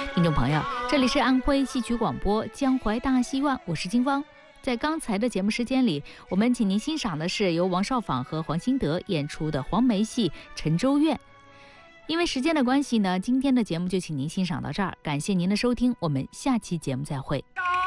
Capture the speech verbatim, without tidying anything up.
听众朋友，这里是安徽戏曲广播江淮大戏院，我是金芳。在刚才的节目时间里，我们请您欣赏的是由王少舫和黄兴德演出的黄梅戏《沉舟怨》。因为时间的关系呢，今天的节目就请您欣赏到这儿，感谢您的收听，我们下期节目再会。